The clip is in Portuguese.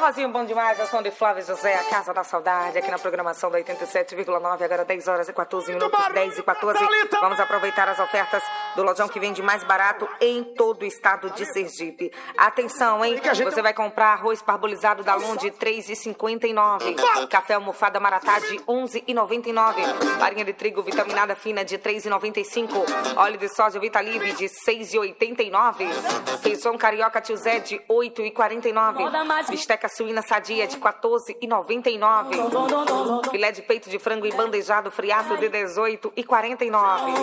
Forrozinho bom demais, eu sou de Flávio José, a Casa da Saudade, aqui na programação da 87,9, agora 10 horas e 14 minutos, 10 e 14. Vamos aproveitar as ofertas do lojão que vende mais barato em todo o estado de Sergipe. Atenção, hein? Você vai comprar arroz parbolizado da Lum de R$ 3,59. Café almofada Maratá de R$ 11,99. Farinha de trigo vitaminada fina de R$ 3,95. Óleo de soja Vitalive de R$ 6,89. Feijão carioca tio Zé de R$ 8,49. Bisteca suína sadia de R$ 14,99. Filé de peito de frango embandejado friato de R$ 18,49.